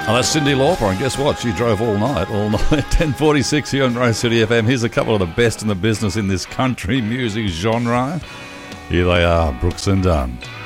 Oh, that's Cyndi Lauper, and guess what? She drove all night. 10:46 here on Rose City FM. Here's a couple of the best in the business in this country music genre. Here they are, Brooks and Dunn.